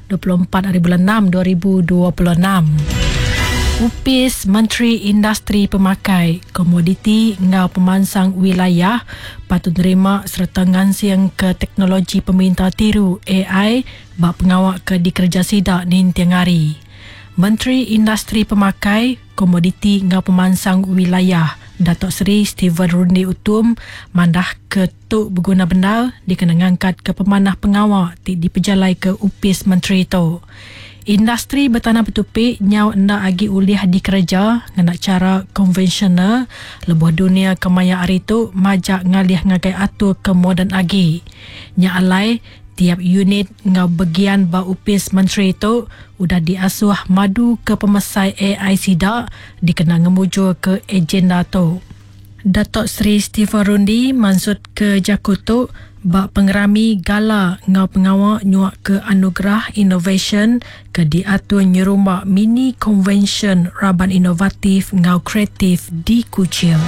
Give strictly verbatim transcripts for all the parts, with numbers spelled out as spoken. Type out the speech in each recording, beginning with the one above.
dua puluh empat hari bulan enam dua ribu dua puluh enam. U P I S Menteri Industri Pemakai, Komoditi ngau Pemansang Wilayah patut nerima serta ngansing ke teknologi pemerintah tiru A I bak pengawak ke di kerja sidak nin tiang hari. Menteri Industri Pemakai, Komoditi ngau Pemansang Wilayah Datuk Seri Steven Rundi Utum mandah ke tuk berguna benar dikena ngangkat ke pemanah pengawak ti dipejalai ke U P I S Menteri itu. Industri bertanah bertupik nyau enda agi ulih di kerja ngena cara konvensional lebuh dunia kemaya hari tu majak ngalih ngagai atur ke moden agi. Nya alai tiap unit ngau bagian ba U P I S Menteri itu udah diasuh madu ke pemesai A I sidak dikena ngemujur ke agenda tu. Datuk Seri Steven Rundi maksud ke Jakutuk bak pengerami gala ngau pengawak nyuak ke anugerah innovation ke diatur nyerumbak mini convention raban inovatif ngau kreatif di Kuching.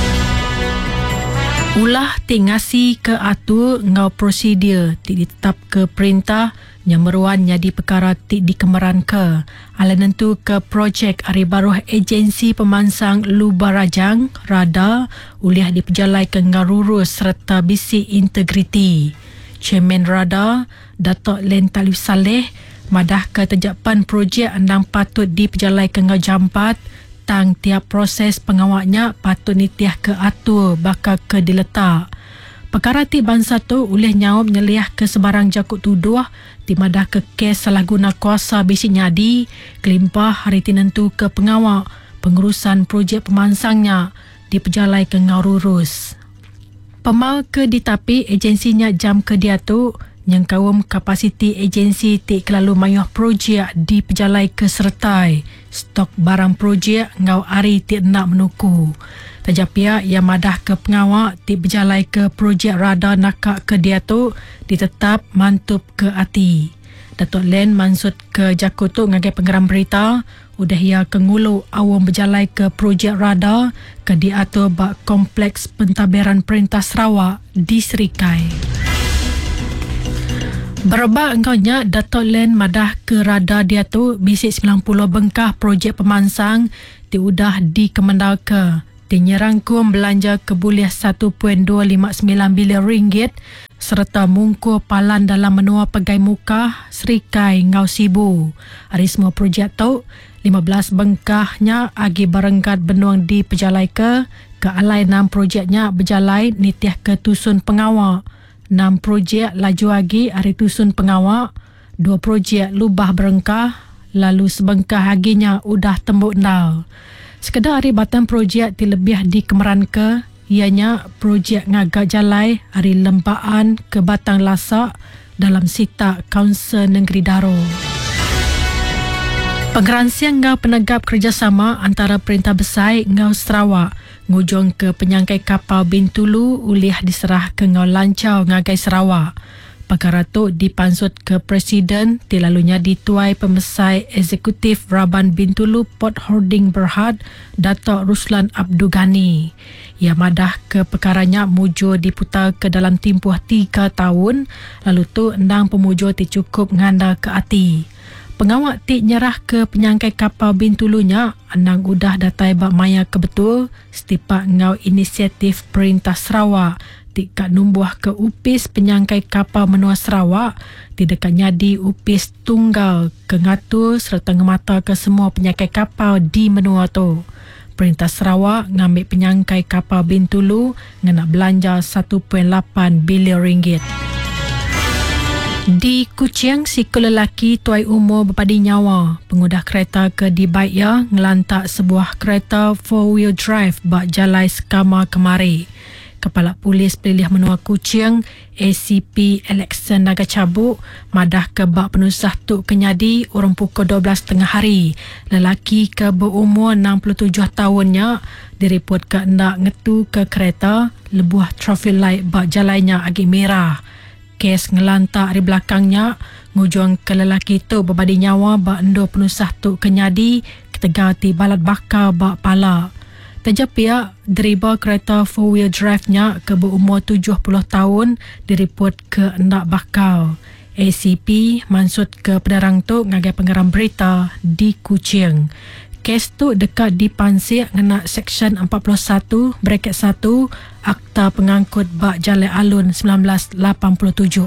Ulah tingasi ke atur ngau prosedur ti ditetap ke perintah yang meruan jadi perkara ti dikemeran ke ala nentu ke projek hari baruh agensi pemansang Lubarajang Rada uliah dipejalai ke ngarurus serta bisi integriti. Chairman Rada Datuk Len Talib Saleh madah ke tejapan projek andang patut dipejalai ke ngajampat tang tiap proses pengawaknya patut nitiah ke atur bakal ke diletak. Perkara ti bangsa tu oleh nyawab nyeliah ke sebarang jakut tuduh ti madah ke kes salah guna kuasa bisi nyadi kelimpah hari tinentu ke pengawak pengurusan projek pemansangnya dipejalai ke ngurus. Pemal ke ditapi agensinya jam ke dia tu yang kawam kapasiti agensi ti kelalu mayuh projek dipejalai ke sertai stok barang projek ngau ari ti nak menuku. Tajapia yang madah ke pengawak ti berjalai ke projek radar nakak ke dia tu ditetap mantup ke ati. Datuk Len maksud ke Jakutuk ngagai penggeram berita udah ia kengulu awam berjalai ke projek radar ke diatur bak kompleks pentadbiran Perintah Sarawak di Serikai. Berebak engkaunya Datuk Len madah ke radar dia tu bisik sembilan puluh bengkah projek pemansang ti udah dikemendal ke dinyerangkum belanja kebuliah satu perpuluhan dua lima sembilan bilion ringgit serta mungkuh palan dalam menua pegai muka Serikai ngau Sibu. Hari semua projek tu lima belas bengkahnya agi barengkat benuang di pejalai ke ke alai enam projeknya berjalai nitiah ke tusun pengawak. enam projek laju agi hari tusun pengawak, dua projek lubah berengkah lalu sebengkah aginya udah tembuk nal. Sekedar hari batang projek ti lebih dikemeran ke ianya projek ngagak jalai hari lembaan ke Batang Lasak dalam sitak Kaunsil Negeri Daro. Pengeransian ngau penegap kerjasama antara Perintah Besar ngau Sarawak ngujung ke penyangkai kapal Bintulu uliah diserah ke ngau Lancau ngagai Sarawak. Perkara tu dipansut ke Presiden tilalunya dituai Pemesai Eksekutif Raban Bintulu Port Holding Berhad Datuk Ruslan Abdul Ghani. Ia madah ke perkaranya mujur diputar ke dalam tempoh tiga tahun lalu tu endang pemujur ti cukup nganda ke ati. Pengawak ti nyerah ke penyangkai kapal Bintulunya andang udah datai bak maya ke betul setipak ngau inisiatif Perintah Sarawak tidak numbuh ke U P I S penyangkai kapal menua Sarawak tidak nyadi U P I S tunggal ke ngatur serta ngemata ke semua penyangkai kapal di menua tu. Perintah Sarawak ngambil penyangkai kapal Bintulu ngena belanja satu perpuluhan lapan bilion ringgit. Di Kuching, si lelaki tuai umur berpadi nyawa pengudah kereta ke Dibaya ngelantak sebuah kereta four wheel drive bak jalai sekama kemari. Kepala Polis Pelilih Menua Kuching A C P Alexander Naga Cabuk madah ke bak penusah tuk kenyadi urang pukul dua belas tengah hari. Lelaki ke berumur enam puluh tujuh tahunnya direport ke hendak ngetu ke kereta lebuh traffic light bak jalainya agi merah. Kes ngelantak di belakangnya ngujung ke lelaki tu berbadi nyawa bak endo penusah tuk kenyadi ketegar ti balat bakar bak pala. Terjepia driver kereta four wheel drive-nya ke berumur tujuh puluh tahun direport ke hendak bakal. A C P mansut ke penerang tu ngagai pengeram berita di Kuching. Kes tu dekat dipansir ngena Seksyen empat puluh satu bracket satu Akta Pengangkut Bak Jalan Alun sembilan belas lapan puluh tujuh.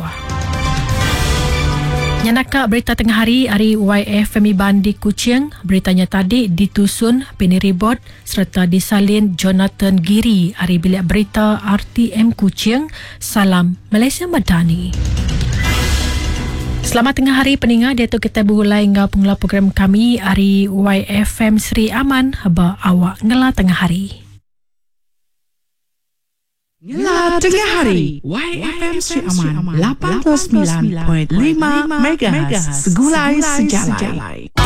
Nyanaka berita tengah hari hari Y F Femi Bandi Kuching. Beritanya tadi ditusun Penny Ribot serta disalin Jonathan Giri hari bilik berita R T M Kuching. Salam Malaysia Madani. Selamat tengah hari pendengar, dia tu kita berulai ngau pengula program kami hari Y F M Sri Aman haba awak ngela tengah hari. Ngela tengah hari Y F M Sri Aman lapan puluh sembilan perpuluhan lima megahertz Segulai Sejalai.